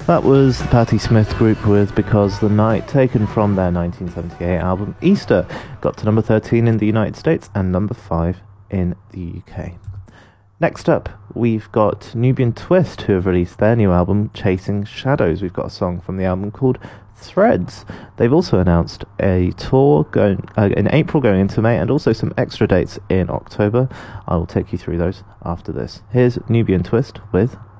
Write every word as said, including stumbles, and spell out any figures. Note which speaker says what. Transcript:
Speaker 1: That was the Patti Smith Group with Because the Night, taken from their nineteen seventy-eight album Easter. Got to number thirteen in the United States and number five in the U K. Next up, we've got Nubian Twist, who have released their new album Chasing Shadows. We've got a song from the album called Threads. They've also announced a tour going uh, in April going into May, and also some extra dates in October. I will take you through those after this. Here's Nubian Twist with